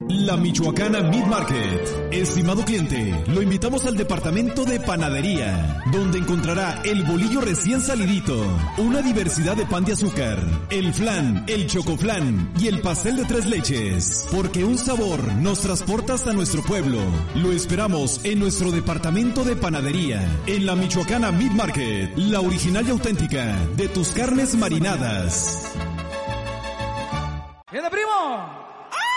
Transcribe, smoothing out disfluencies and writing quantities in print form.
La Michoacana Meat Market. Estimado cliente, lo invitamos al departamento de panadería, donde encontrará el bolillo recién salidito, una diversidad de pan de azúcar, el flan, el chocoflan y el pastel de 3 leches, porque un sabor nos transporta hasta nuestro pueblo. Lo esperamos en nuestro departamento de panadería, en la Michoacana Meat Market, la original y auténtica de tus carnes marinadas. ¡Viene, primo!